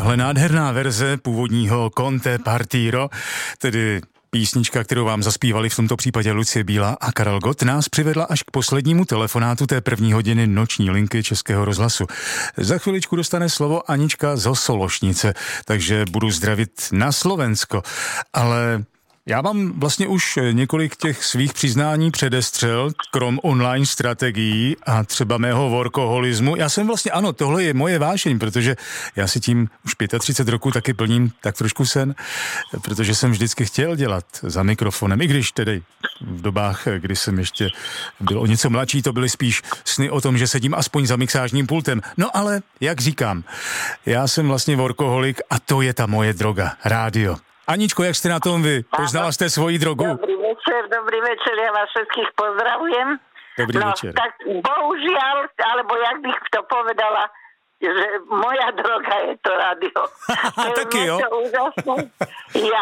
Tahle nádherná verze původního Conte Partiro, tedy písnička, kterou vám zaspívali v tomto případě Lucie Bílá a Karel Gott, nás přivedla až k poslednímu telefonátu té první hodiny noční linky Českého rozhlasu. Za chviličku dostane slovo Anička z Sološnice, takže budu zdravit na Slovensko. Ale já vám vlastně už několik těch svých přiznání předestřel, krom online strategií a třeba mého workoholismu. Já jsem vlastně, ano, tohle je moje vášeň, protože já si tím už 35 roků taky plním tak trošku sen, protože jsem vždycky chtěl dělat za mikrofonem, i když tedy v dobách, kdy jsem ještě byl o něco mladší, to byly spíš sny o tom, že sedím aspoň za mixážním pultem. No ale, jak říkám, já jsem vlastně workoholik a to je ta moje droga, rádio. Aničko, jak ste na tom vy? Poznala ste svoji drogu? Dobrý večer, ja vás všetkých pozdravujem. Dobrý večer. Tak bohužiaľ, alebo jak bych to povedala, že moja droga je to rádio. Taky jo? Ja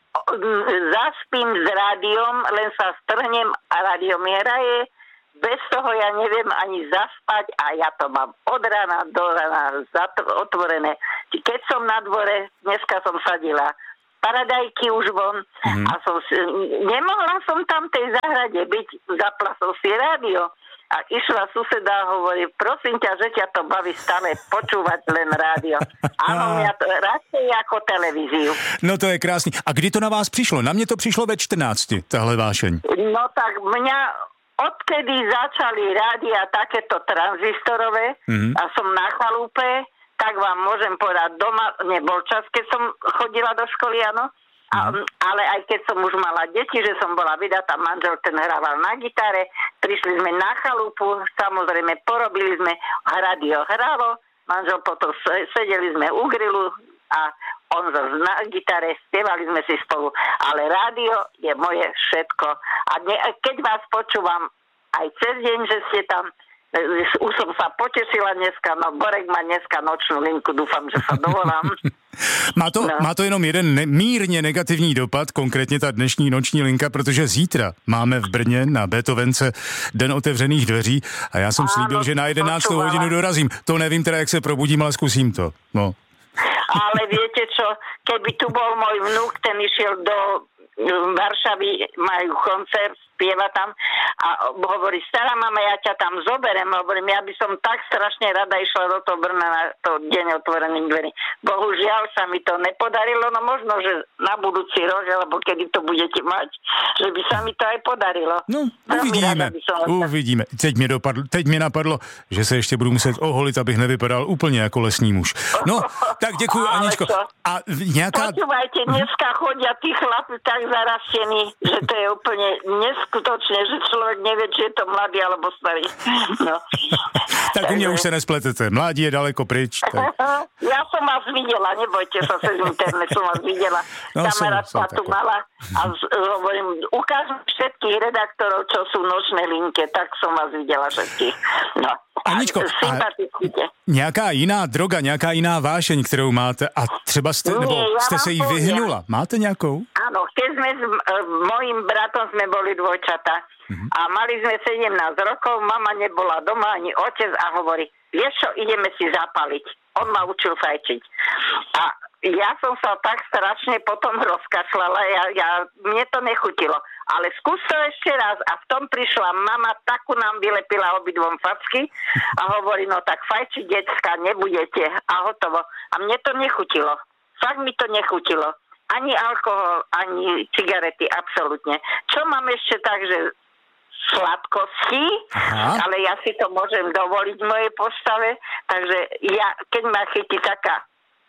zaspím s rádiom, len sa strhnem a rádio mi hraje. Bez toho ja neviem ani zaspať a ja to mám od rána do rána otvorené. Keď som na dvore, dneska som sadila paradajky už von a nemohla som tam tej záhrade byť, zapla som si rádio a išla suseda a hovorí, prosím ťa, že ťa to baví stále počúvať len rádio. Áno, mňa to radšej ako televíziu. No to je krásný. A kdy to na vás přišlo? Na mě to přišlo ve 14, tahle vášeň. No tak mňa odkedy začali rádia takéto tranzistorové a som na chalúpe, tak vám môžem povedať, doma nebol čas, keď som chodila do školy, áno, ale aj keď som už mala deti, že som bola vydatá, manžel ten hrával na gitare, prišli sme na chalupu, samozrejme porobili sme, rádio hralo, manžel potom sedeli sme u grilu a on na gitare, spievali sme si spolu, ale rádio je moje všetko. A keď vás počúvam aj cez deň, že ste tam, už som sa potešila dneska, no Borek má dneska nočnú linku, dúfam, že sa dovolám. Má to jenom jeden mírně negativní dopad, konkrétně ta dnešní noční linka, protože zítra máme v Brně na Beethovence den otevřených dveří a já jsem slíbil, že na 11. hodinu dorazím. To nevím teda, jak se probudím, ale zkusím to. No. Ale viete čo, keby tu bol môj vnúk, ten išiel do Varšavy, majú koncert, spieva tam a hovorí, stará mama, ja ťa tam zoberiem, hovorím, ja by som tak strašne rada išla do toho Brna na to deň otvorených dverí. Bohužiaľ sa mi to nepodarilo, no možno, že na budúci rok, alebo kedy to budete mať, že by sa mi to aj podarilo. No, uvidíme. Teď mi napadlo, že se ještě budu muset oholit, abych nevypadal úplně jako lesní muž. No, tak děkuju, Aničko. A nejaká... Počúvajte, dneska chodia tí chlapi tak zarastení, že to je úplne neskutočne, že človek nevie, či je to mladý alebo starý. No. Tak u mňa už sa nespletete. Mladí je daleko pryč. Tak... Ja som vás videla, nebojte sa, cez internet som vás videla. No, kamarátka tu mala a hovorím, ukážem všetkých redaktorov, čo sú v nočnej linke, tak som vás videla všetkých. No. Aničko, nějaká jiná droga, nějaká jiná vášeň, kterou máte a třeba jste se jí vyhnula. Máte nějakou? Áno, keď sme s mojím bratom sme boli dvojčata a mali sme 17 rokov, mama nebola doma ani otec a hovorí, vieš čo, ideme si zapaliť. On ma učil fajčiť. A ja som sa tak strašne potom rozkašľala, mne to nechutilo. Ale skús to ešte raz a v tom prišla mama, takú nám vylepila obidvom facky a hovorí, no tak fajčiť, decka, nebudete a hotovo. A mne to nechutilo. Fakt mi to nechutilo. Ani alkohol, ani cigarety, absolútne. Čo mám ešte tak, že sladkosti, ale ja si to môžem dovoliť v mojej postave, takže ja, keď ma chytí taká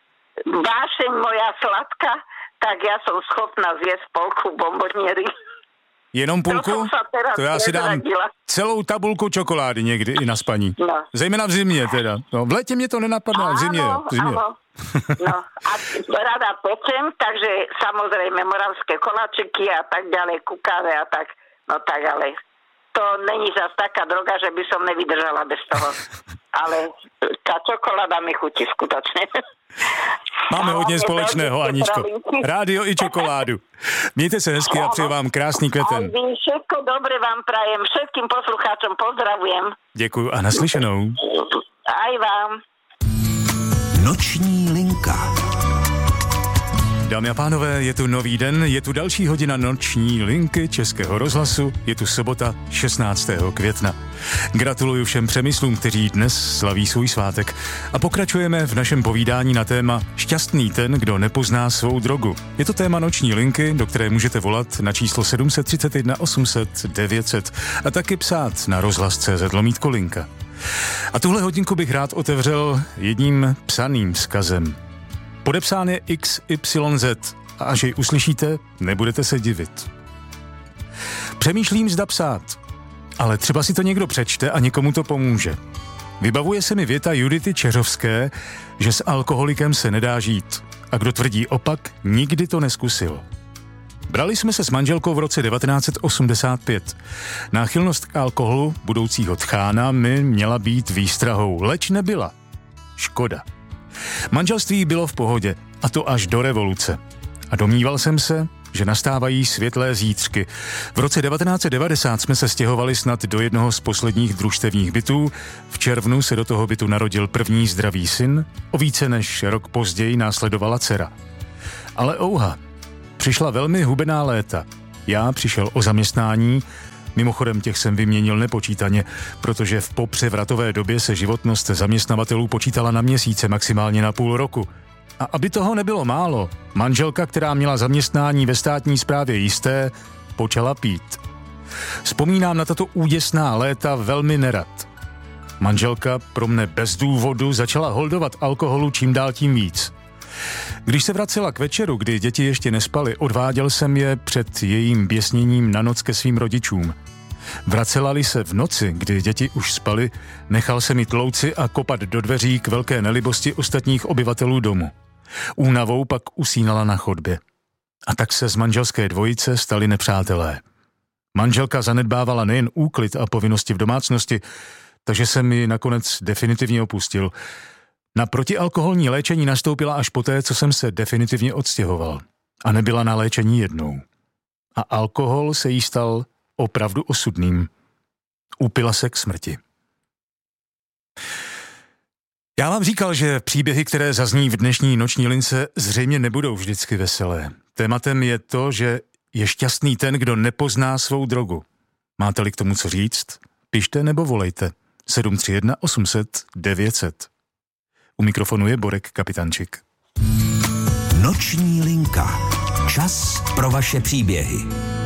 vášeň moja sladká, tak ja som schopná zjesť polku bomboniery. Jenom půlku? To já si dám celou tabulku čokolády někdy i na spaní. No. Zejména v zimě teda. No, v létě mě to nenapadne, ale v zimě. Áno. No a rada pečem, takže samozrejme moravské koláčiky a tak ďalej, kukáve a tak. No tak, ale to není zas taká droga, že by som nevydržala bez toho. Ale tá čokoláda mi chutí skutočne. Máme hodně společného, Aničko. Rádio i čokoládu. Mějte se hezky a přeju vám krásný květen. Všetko dobre vám prajem. Všetkým poslucháčom pozdravujem. Děkuju a naslyšenou. Aj vám. Noční linka. Dámy a pánové, je tu nový den, je tu další hodina noční linky Českého rozhlasu, je tu sobota 16. května. Gratuluju všem přemyslům, kteří dnes slaví svůj svátek. A pokračujeme v našem povídání na téma Šťastný ten, kdo nepozná svou drogu. Je to téma noční linky, do které můžete volat na číslo 731 800 900 a taky psát na rozhlas.cz/linka. A tuhle hodinku bych rád otevřel jedním psaným vzkazem. Podepsán je XYZ a až jej uslyšíte, nebudete se divit. Přemýšlím, zda psát, ale třeba si to někdo přečte a někomu to pomůže. Vybavuje se mi věta Judity Čeřovské, že s alkoholikem se nedá žít a kdo tvrdí opak, nikdy to neskusil. Brali jsme se s manželkou v roce 1985. Náchylnost k alkoholu budoucího tchána mi měla být výstrahou, leč nebyla. Škoda. Manželství bylo v pohodě, a to až do revoluce. A domníval jsem se, že nastávají světlé zítřky. V roce 1990 jsme se stěhovali snad do jednoho z posledních družstevních bytů. V červnu se do toho bytu narodil první zdravý syn, o více než rok později následovala dcera. Ale ouha, přišla velmi hubená léta. Já přišel o zaměstnání, mimochodem těch jsem vyměnil nepočítaně, protože v popřevratové době se životnost zaměstnavatelů počítala na měsíce, maximálně na půl roku. A aby toho nebylo málo, manželka, která měla zaměstnání ve státní správě jisté, počala pít. Vzpomínám na tato úděsná léta velmi nerad. Manželka pro mne bez důvodu začala holdovat alkoholu čím dál tím víc. Když se vracela k večeru, kdy děti ještě nespaly, odváděl jsem je před jejím běsněním na noc ke svým rodičům. Vracela-li se v noci, kdy děti už spaly, nechal se mi tlouci a kopat do dveří k velké nelibosti ostatních obyvatelů domu. Únavou pak usínala na chodbě. A tak se z manželské dvojice stali nepřátelé. Manželka zanedbávala nejen úklid a povinnosti v domácnosti, takže jsem ji nakonec definitivně opustil. Na protialkoholní léčení nastoupila až poté, co jsem se definitivně odstěhoval. A nebyla na léčení jednou. A alkohol se jí stal opravdu osudným. Upila se k smrti. Já vám říkal, že příběhy, které zazní v dnešní noční lince, zřejmě nebudou vždycky veselé. Tématem je to, že je šťastný ten, kdo nepozná svou drogu. Máte-li k tomu co říct? Pište nebo volejte. 731 800 900. U mikrofonu je Borek Kapitančik. Noční linka. Čas pro vaše příběhy.